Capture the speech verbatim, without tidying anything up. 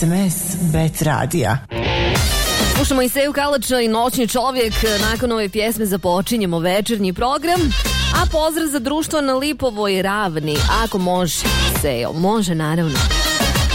S M S Bet radija. Slušamo i Seju Kalača i Noćni čovjek. Nakon ove pjesme započinjemo večernji program. A pozdrav za društvo na Lipovoj ravni. Ako može, Sejo, može naravno.